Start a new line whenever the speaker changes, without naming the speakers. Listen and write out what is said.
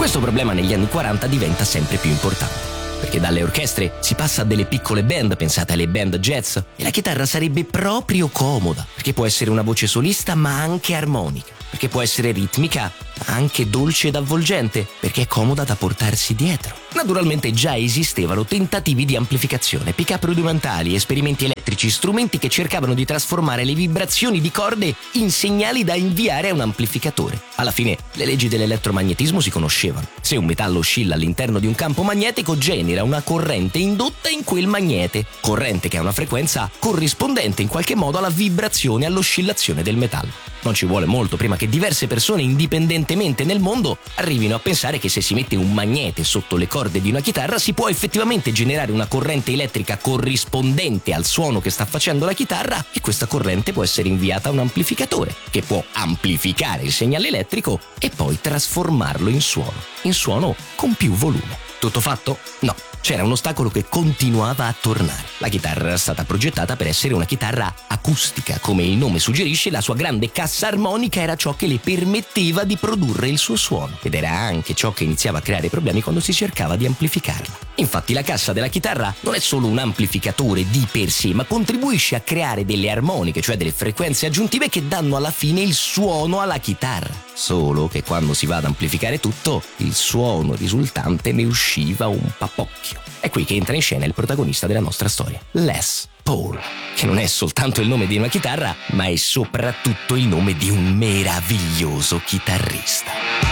Questo problema negli anni 40 diventa sempre più importante, perché dalle orchestre si passa a delle piccole band, pensate alle band jazz, e la chitarra sarebbe proprio comoda, perché può essere una voce solista ma anche armonica, perché può essere ritmica ma anche dolce ed avvolgente, perché è comoda da portarsi dietro. Naturalmente già esistevano tentativi di amplificazione, pick-up rudimentali, esperimenti elettrici, strumenti che cercavano di trasformare le vibrazioni di corde in segnali da inviare a un amplificatore. Alla fine le leggi dell'elettromagnetismo si conoscevano. Se un metallo oscilla all'interno di un campo magnetico, genera una corrente indotta in quel magnete, corrente che ha una frequenza corrispondente in qualche modo alla vibrazione e all'oscillazione del metallo. Non ci vuole molto prima che diverse persone indipendentemente nel mondo arrivino a pensare che se si mette un magnete sotto le corde di una chitarra si può effettivamente generare una corrente elettrica corrispondente al suono che sta facendo la chitarra, e questa corrente può essere inviata a un amplificatore che può amplificare il segnale elettrico e poi trasformarlo in suono con più volume. Tutto fatto? No. C'era un ostacolo che continuava a tornare. La chitarra era stata progettata per essere una chitarra acustica. Come il nome suggerisce, la sua grande cassa armonica era ciò che le permetteva di produrre il suo suono, ed era anche ciò che iniziava a creare problemi quando si cercava di amplificarla. Infatti la cassa della chitarra non è solo un amplificatore di per sé, ma contribuisce a creare delle armoniche, cioè delle frequenze aggiuntive che danno alla fine il suono alla chitarra. Solo che quando si va ad amplificare tutto, il suono risultante ne usciva un papocchio. È qui che entra in scena il protagonista della nostra storia, Les Paul, che non è soltanto il nome di una chitarra, ma è soprattutto il nome di un meraviglioso chitarrista.